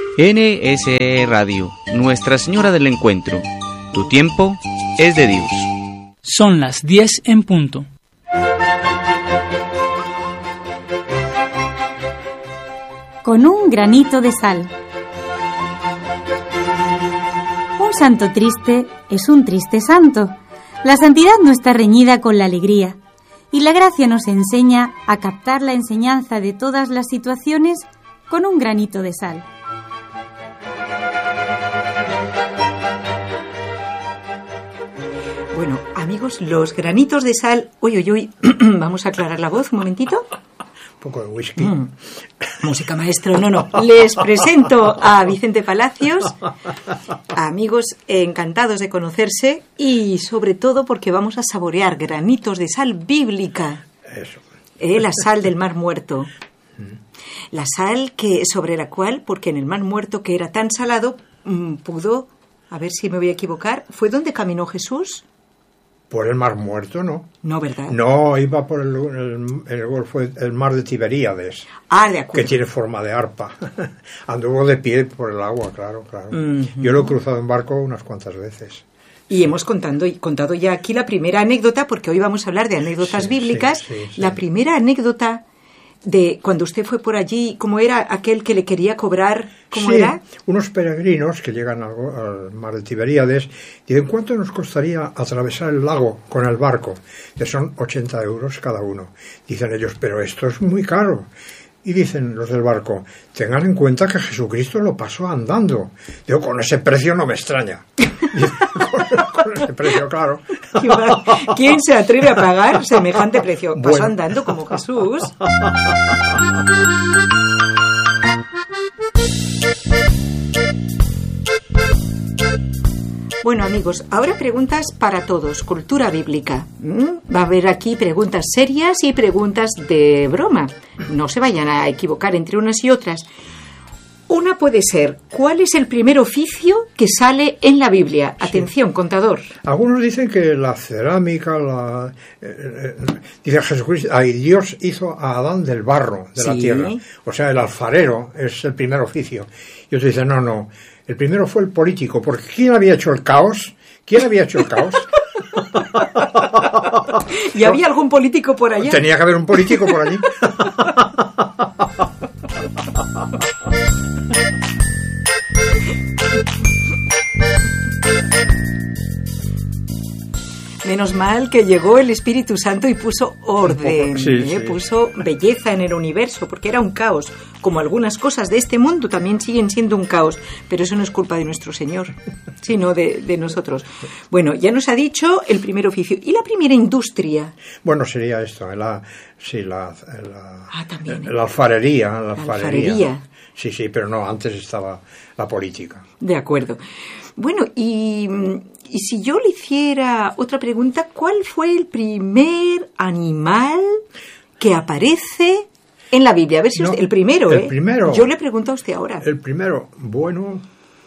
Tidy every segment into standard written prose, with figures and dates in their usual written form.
NSE Radio, Nuestra Señora del Encuentro. Tu tiempo es de Dios. Son las 10 en punto. Con un granito de sal. Un santo triste es un triste santo. La santidad no está reñida con la alegría, y la gracia nos enseña a captar la enseñanza de todas las situaciones con un granito de sal. Bueno, amigos, los granitos de sal... Uy, vamos a aclarar la voz un momentito. Un poco de whisky. Música, maestro. No. Les presento a Vicente Palacios. Amigos, encantados de conocerse y sobre todo porque vamos a saborear granitos de sal bíblica. Eso. La sal del Mar Muerto. La sal sobre la cual, porque en el Mar Muerto, que era tan salado, pudo, a ver si me voy a equivocar, ¿fue donde caminó Jesús? Por el Mar Muerto, ¿no? No, ¿verdad? No, iba por el Golfo, el Mar de Tiberíades. Ah, de acuerdo. Que tiene forma de arpa. Anduvo de pie por el agua, claro. Yo lo he cruzado en barco unas cuantas veces. Y hemos contado ya aquí la primera anécdota, porque hoy vamos a hablar de anécdotas bíblicas. Sí. La primera anécdota de cuando usted fue por allí, ¿cómo era aquel que le quería cobrar? ¿Cómo era? Unos peregrinos que llegan al mar de Tiberíades dicen, ¿cuánto nos costaría atravesar el lago con el barco? Que son 80 euros cada uno. Dicen ellos, pero esto es muy caro. Y dicen los del barco, tengan en cuenta que Jesucristo lo pasó andando. Digo, con ese precio no me extraña. con ese precio, claro. ¿Quién se atreve a pagar semejante precio? Pasó andando como Jesús. Bueno, amigos, ahora preguntas para todos, cultura bíblica. Va a haber aquí preguntas serias y preguntas de broma. No se vayan a equivocar entre unas y otras. Una puede ser, ¿cuál es el primer oficio que sale en la Biblia? Atención, contador. Algunos dicen que la cerámica, dice Jesucristo, Dios hizo a Adán del barro de la tierra. O sea, el alfarero es el primer oficio. Y otros dicen, no. El primero fue el político, porque ¿quién había hecho el caos? ¿Y había algún político por allá? Tenía que haber un político por allí. Menos mal que llegó el Espíritu Santo y puso orden, puso belleza en el universo, porque era un caos. Como algunas cosas de este mundo también siguen siendo un caos, pero eso no es culpa de nuestro Señor, sino de nosotros. Bueno, ya nos ha dicho el primer oficio. ¿Y la primera industria? Bueno, sería esto, la alfarería. La alfarería. Sí, pero no, antes estaba la política. De acuerdo. Bueno, y si yo le hiciera otra pregunta, ¿cuál fue el primer animal que aparece en la Biblia? A ver si usted, el primero. Yo le pregunto a usted ahora. El primero, bueno.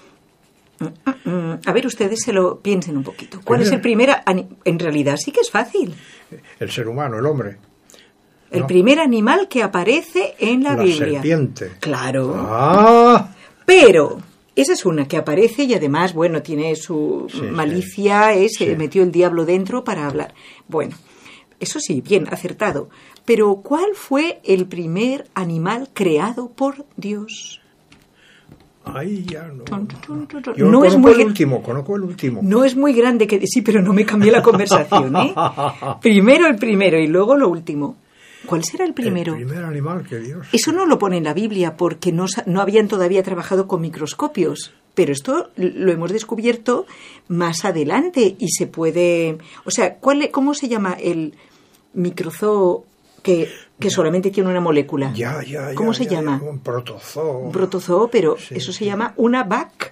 A ver, ustedes se lo piensen un poquito. ¿Cuál es el primer En realidad sí que es fácil. El ser humano, el hombre. El primer animal que aparece en la Biblia. La serpiente. Claro. Pero esa es una que aparece y además, bueno, tiene su malicia, se metió el diablo dentro para hablar. Bueno, eso sí, bien, acertado. Pero ¿cuál fue el primer animal creado por Dios? Ay, ya no. Yo no es muy conozco el último. No es muy grande que sí, pero no me cambié la conversación, ¿eh? Primero el primero y luego lo último. ¿Cuál será el primero? El primer animal que Dios... Eso no lo pone en la Biblia porque no habían todavía trabajado con microscopios. Pero esto lo hemos descubierto más adelante y se puede... O sea, ¿cómo se llama el microzoo que solamente tiene una molécula? ¿Cómo se llama? Un protozoo. Un protozoo, pero eso se llama una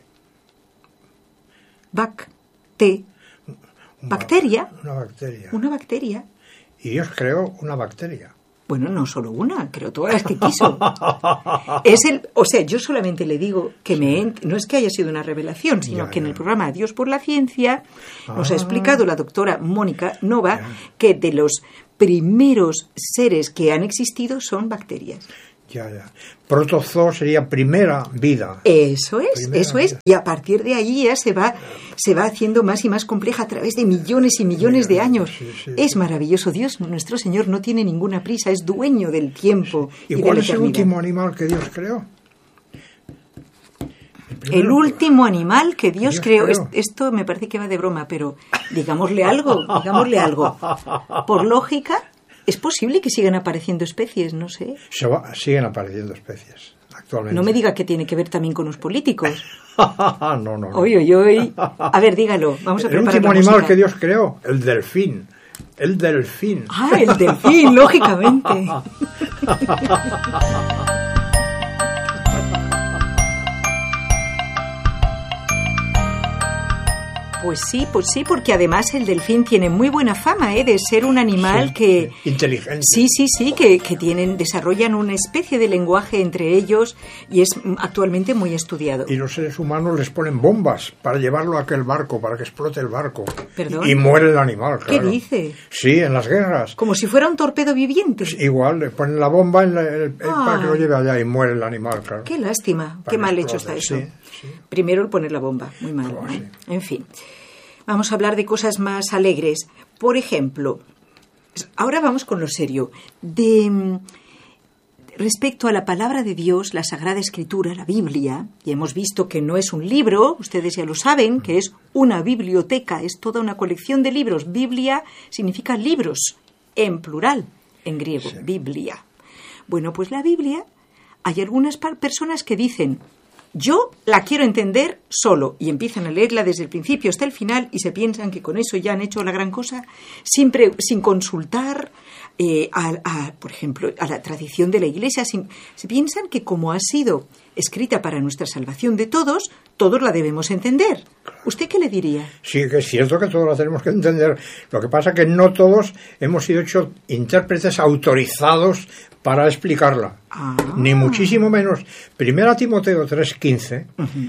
bacteria. Una bacteria. Y Dios creó una bacteria. Bueno, no solo una, creó todas las que quiso. Yo solamente le digo que no es que haya sido una revelación, sino que en el programa Dios por la Ciencia nos ha explicado la doctora Mónica Nova que de los primeros seres que han existido son bacterias. Ya. Protozoa sería primera vida. Eso es. Y a partir de ahí ya se va haciendo más y más compleja a través de millones y millones de años. Sí. Es maravilloso. Dios, nuestro Señor, no tiene ninguna prisa, es dueño del tiempo. ¿Y de cuál la es el eternidad. último animal que Dios creó? El último animal que Dios creó. Esto me parece que va de broma, pero digámosle algo. Por lógica, es posible que sigan apareciendo especies, no sé. Siguen apareciendo especies actualmente. No me diga que tiene que ver también con los políticos. No. Oye. A ver, dígalo. Vamos a El preparar último la animal música. que Dios creó, el delfín. El delfín. Ah, el delfín, lógicamente. Pues sí, porque además el delfín tiene muy buena fama, de ser un animal que... Inteligente. Sí, que desarrollan una especie de lenguaje entre ellos y es actualmente muy estudiado. Y los seres humanos les ponen bombas para llevarlo a aquel barco, para que explote el barco. ¿Perdón? Y muere el animal, claro. ¿Qué dice? Sí, en las guerras. Como si fuera un torpedo viviente. Pues igual, le ponen la bomba para que lo lleve allá y muere el animal, claro. Qué lástima, Para qué que mal explote, hecho está eso. Sí. Primero el poner la bomba, muy mal. Oh, ¿no? sí. En fin, vamos a hablar de cosas más alegres. Por ejemplo, ahora vamos con lo serio. Respecto a la palabra de Dios, la Sagrada Escritura, la Biblia, y hemos visto que no es un libro, ustedes ya lo saben, que es una biblioteca, es toda una colección de libros. Biblia significa libros, en plural, en griego, sí. Biblia. Bueno, pues la Biblia, hay algunas personas que dicen, yo la quiero entender solo, y empiezan a leerla desde el principio hasta el final y se piensan que con eso ya han hecho la gran cosa, sin consultar, por ejemplo, a la tradición de la Iglesia. Se piensan que como ha sido escrita para nuestra salvación de todos la debemos entender. ¿Usted qué le diría? Sí, que es cierto que todos la tenemos que entender. Lo que pasa es que no todos hemos sido hechos intérpretes autorizados para explicarla. Ni muchísimo menos. 1 Timoteo 3:15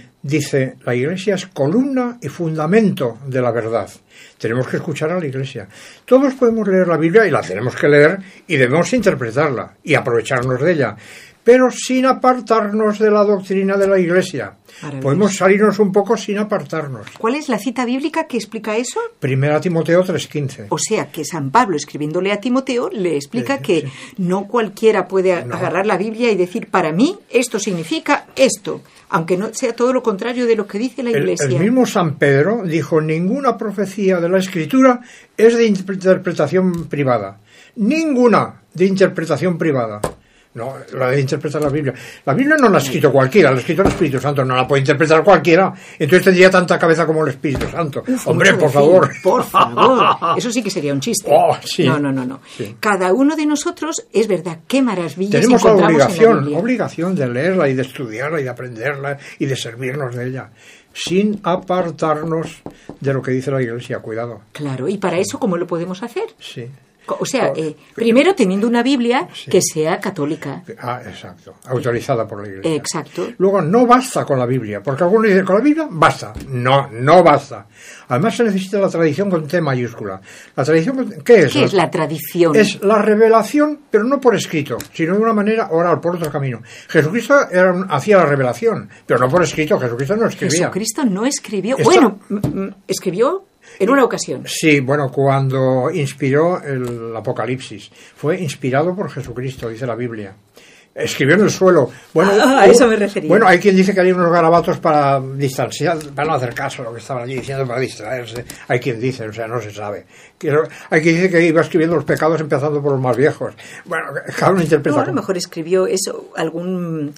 dice, la Iglesia es columna y fundamento de la verdad. Tenemos que escuchar a la Iglesia. Todos podemos leer la Biblia y la tenemos que leer y debemos interpretarla y aprovecharnos de ella, pero sin apartarnos de la doctrina de la Iglesia. Podemos salirnos un poco sin apartarnos. ¿Cuál es la cita bíblica que explica eso? 1 Timoteo 3:15. O sea, que San Pablo, escribiéndole a Timoteo, le explica que no cualquiera puede agarrar la Biblia y decir, para mí, esto significa esto, aunque no sea todo lo contrario de lo que dice la Iglesia. El mismo San Pedro dijo, ninguna profecía de la Escritura es de interpretación privada. Ninguna de interpretación privada. No, la de interpretar la Biblia. La Biblia no la ha escrito cualquiera, la ha escrito el Espíritu Santo, no la puede interpretar cualquiera. Entonces tendría tanta cabeza como el Espíritu Santo. Hombre, por favor. Por favor. Eso sí que sería un chiste. Oh, sí. No. Sí. Cada uno de nosotros, es verdad, qué maravillas tenemos la encontramos en la Biblia. obligación de leerla y de estudiarla y de aprenderla y de servirnos de ella, sin apartarnos de lo que dice la Iglesia. Cuidado. Claro, y para eso, ¿cómo lo podemos hacer? Sí. O sea, primero teniendo una Biblia que sea católica. Exacto, autorizada por la Iglesia. Exacto. Luego, no basta con la Biblia, porque algunos dicen, con la Biblia basta. No basta. Además se necesita la tradición con T mayúscula. ¿La tradición qué es? ¿Qué es la tradición? Es la revelación, pero no por escrito, sino de una manera oral, por otro camino. Jesucristo hacía la revelación, pero no por escrito. Jesucristo no escribía. Jesucristo no escribió. Bueno, escribió en una ocasión. Sí, bueno, cuando inspiró el Apocalipsis. Fue inspirado por Jesucristo, dice la Biblia. Escribió en el suelo. Bueno, a eso me refería. Bueno, hay quien dice que hay unos garabatos para distanciar, para no hacer caso a lo que estaban allí diciendo, para distraerse. Hay quien dice, o sea, no se sabe. Hay quien dice que iba escribiendo los pecados empezando por los más viejos. Bueno, cada uno interpreta. No, a lo mejor escribió eso, algún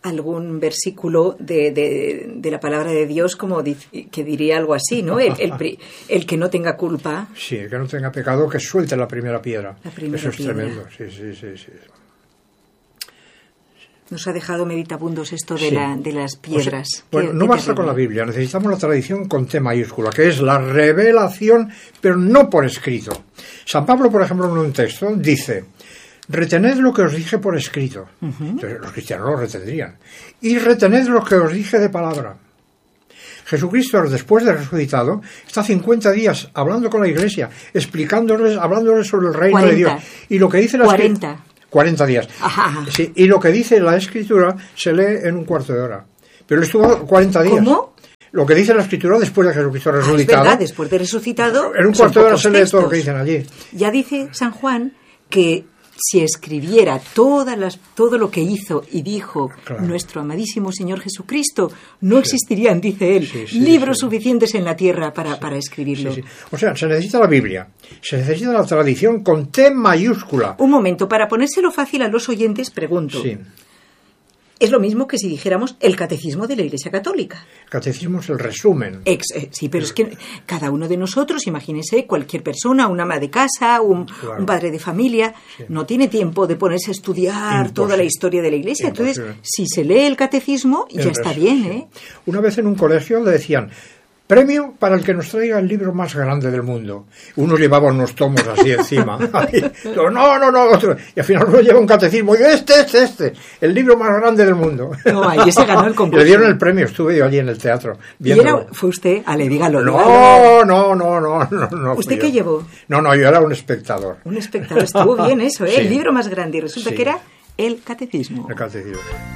versículo de la palabra de Dios, como que diría algo así, ¿no? El que no tenga culpa. Sí, el que no tenga pecado, que suelte la primera piedra. Eso es piedra. tremendo, sí. Nos ha dejado meditabundos esto de las piedras. O sea, bueno, no basta con la Biblia, necesitamos la tradición con T mayúscula, que es la revelación, pero no por escrito. San Pablo, por ejemplo, en un texto dice, retened lo que os dije por escrito. Entonces, los cristianos lo retendrían. Y retened lo que os dije de palabra. Jesucristo, después de resucitado, está 50 días hablando con la Iglesia, hablándoles sobre el reino 40. de Dios. Y lo que dice la 40. 40 días. Ajá. Sí, y lo que dice la Escritura se lee en un cuarto de hora. Pero él estuvo 40 días. ¿Cómo? Lo que dice la Escritura después de Jesucristo resucitado. Es verdad, después de resucitado. En un cuarto de hora se lee todo lo que dicen allí. Ya dice San Juan que si escribiera todo lo que hizo y dijo nuestro amadísimo Señor Jesucristo, no existirían, dice él, libros suficientes en la tierra para escribirlo. Sí. O sea, se necesita la Biblia, se necesita la tradición con T mayúscula. Un momento, para ponérselo fácil a los oyentes, pregunto. Sí. Es lo mismo que si dijéramos el catecismo de la Iglesia Católica. El catecismo es el resumen. Sí, pero es que cada uno de nosotros, imagínese, cualquier persona, un ama de casa, un padre de familia, no tiene tiempo de ponerse a estudiar toda la historia de la Iglesia. Entonces, si se lee el catecismo, ya está bien, ¿eh? Una vez en un colegio le decían: premio para el que nos traiga el libro más grande del mundo. Uno llevaba unos tomos así encima. No, otro. Y al final uno lleva un catecismo. Y este, el libro más grande del mundo. No, ahí se ganó el concurso. Le dieron el premio, estuve yo allí en el teatro. Viéndolo. ¿Y fue usted? Dígalo. No. ¿Usted qué llevó? No, yo era un espectador. Un espectador, estuvo bien eso, ¿eh? Sí. El libro más grande. Y resulta que era el catecismo. El catecismo.